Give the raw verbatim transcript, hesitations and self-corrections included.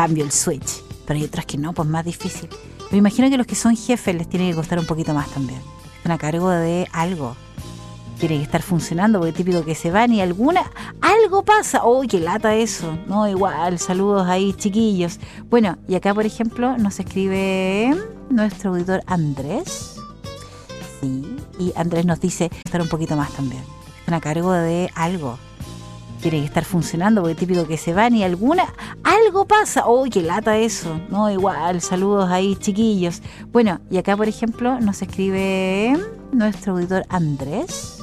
cambio el switch. Pero hay otras que no, pues más difícil. Me imagino que los que son jefes les tiene que costar un poquito más también. Están a cargo de algo. Tiene que estar funcionando, porque es típico que se van y alguna, algo pasa. ¡Uy, qué lata eso! No, igual, saludos ahí, chiquillos. Bueno, y acá, por ejemplo, nos escribe nuestro auditor Andrés. Sí, y Andrés nos dice estar un poquito más también. Están a cargo de algo. Tiene que estar funcionando, porque es típico que se van y alguna, algo pasa. ¡Uy, qué lata eso! No, igual, saludos ahí, chiquillos. Bueno, y acá, por ejemplo, nos escribe nuestro auditor Andrés.